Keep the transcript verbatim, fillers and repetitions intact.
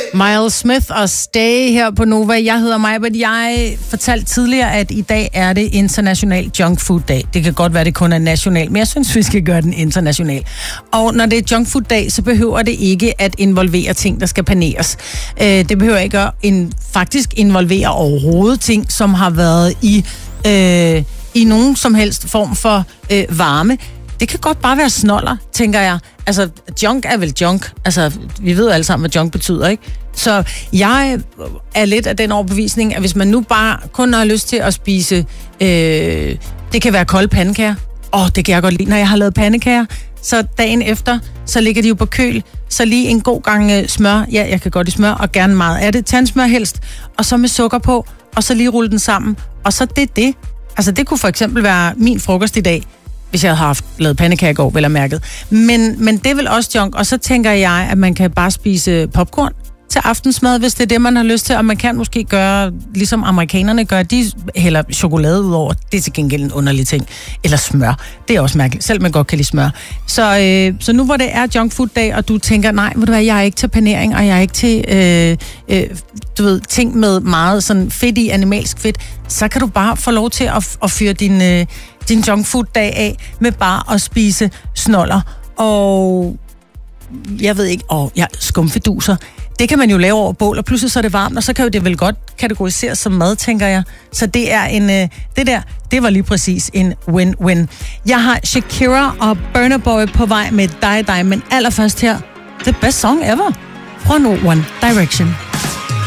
Miles Smith og Stay her på Nova. Jeg hedder Majbert. Jeg fortalte tidligere, at i dag er det International Junk Food Dag. Det kan godt være, det kun er national, men jeg synes, vi skal gøre den international. Og når det er Junk Food Dag, så behøver det ikke at involvere ting, der skal paneres. Det behøver ikke at in, faktisk involvere overhovedet ting, som har været i, øh, i nogen som helst form for øh, varme. Det kan godt bare være snoller, tænker jeg. Altså, junk er vel junk. Altså, vi ved jo alle sammen, hvad junk betyder, ikke? Så jeg er lidt af den overbevisning, at hvis man nu bare kun har lyst til at spise, øh, det kan være kolde pandekager. Åh, oh, det kan jeg godt lide. Når jeg har lavet pandekager, så dagen efter, så ligger de jo på køl. Så lige en god gang øh, smør. Ja, jeg kan godt lide smør, og gerne meget af det. Tandsmør helst. Og så med sukker på, og så lige rulle den sammen. Og så det det. Altså, det kunne for eksempel være min frokost i dag, hvis jeg havde haft lavet pandekager i går, vel og mærket. Men, men det er vel også junk. Og så tænker jeg, at man kan bare spise popcorn til aftensmad, hvis det er det, man har lyst til. Og man kan måske gøre, ligesom amerikanerne gør, de hælder chokolade ud over. Det er til gengæld en underlig ting. Eller smør. Det er også mærkeligt. Selv man godt kan lide smør. Så, øh, så nu hvor det er junk food dag, og du tænker, nej, ved du hvad, jeg er ikke til panering, og jeg er ikke til øh, øh, du ved, ting med meget sådan fedt i, animalsk fedt, så kan du bare få lov til at, at fyre din, øh, din junk food dag af med bare at spise snoller. Og jeg ved ikke, åh, ja, skumfiduser. Det kan man jo lave over bål, og pludselig så er det varmt, og så kan jo det vel godt kategoriseres som mad, tænker jeg. Så det er en, øh, det der, det var lige præcis en win-win. Jeg har Shakira og Burna Boy på vej med Die Die, men allerførst her, the best song ever fra No One Direction.